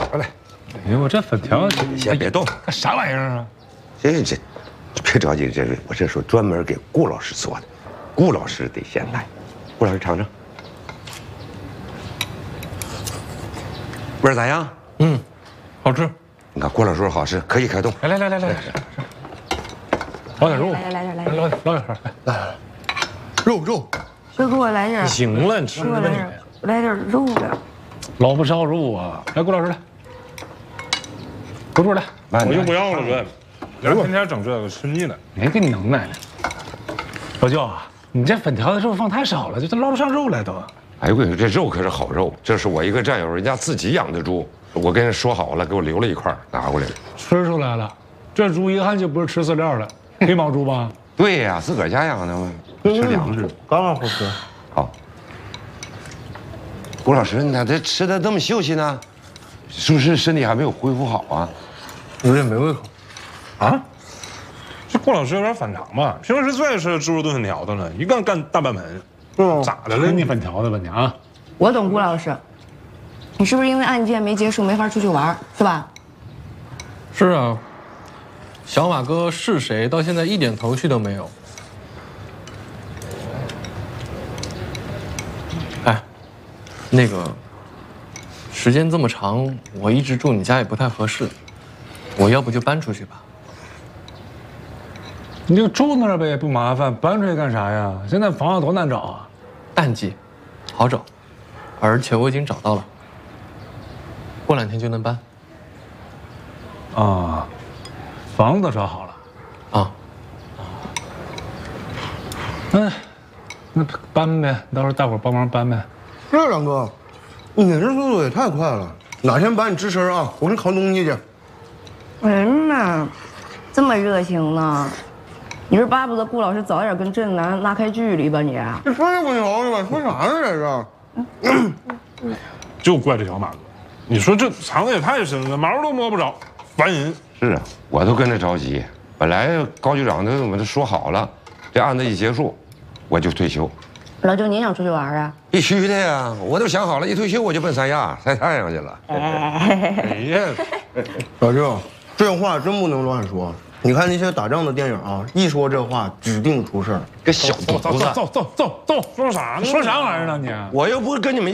过来。 哎呦，我这粉条， 先别动， 干啥玩意儿啊？ 这别着急，我这是专门给顾老师做的，顾老师得先来，顾老师尝尝，味儿咋样？ 嗯，好吃。 你看顾老师说好吃，可以开动。 来，捞点肉， 来， 捞点，来，肉， 就给我来点， 行了，你吃吧你。 来点肉的。 捞不着肉啊！来，顾老师来，给我来， 我就不要了，哥。咱天天整这个吃腻了。 没给你能耐呢。老舅啊，你这粉条的肉放太少了，这捞不上肉来都。 哎，我跟你说，这肉可是好肉，这是我一个战友人家自己养的猪，我跟人说好了，给我留了一块拿过来了。 吃出来了，这猪一看就不是吃饲料的，黑毛猪吧？ 对呀，自个儿家养的嘛，吃粮食， 刚刚好吃。 好。顾老师，你咋这吃的这么秀气呢？是不是身体还没有恢复好啊？ 有点没胃口。 啊？这顾老师有点反常吧？平时最爱吃猪肉炖粉条的了，一干大半盆。咋的了？ 你粉条的吧你啊？ 我懂顾老师，你是不是因为案件没结束，没法出去玩，是吧？ 是啊，小马哥是谁，到现在一点头绪都没有。哎，那个，时间这么长，我一直住你家也不太合适，我要不就搬出去吧。 你就住那儿呗，不麻烦，搬出去干啥呀？现在房子多难找啊！ 淡季，好找，而且我已经找到了，过2天就能搬。 啊，房子找好了啊。 那搬呗，到时候大伙帮忙搬呗。 是啊，梁哥，你这速度也太快了。哪天把你吱声啊，我给你扛东西去。 哎妈，这么热情呢？你是巴不得顾老师早点跟镇南拉开距离吧你？ 这说也不着是吧？说啥呢这是？ 就怪这小马哥，你说这藏的也太深了，毛都摸不着，烦人。 是啊，我都跟着着急。本来高局长我都说好了，这案子一结束，我就退休。 老舅，你也想出去玩啊？ 必须的呀，我都想好了，一退休我就奔三亚晒太阳去了。 哎呀， 老舅，这话真不能乱说。你看那些打仗的电影啊，一说这话指定出事儿。 个小犊子， 走，说啥呢？说啥玩意儿呢你？ 我又不是跟你们。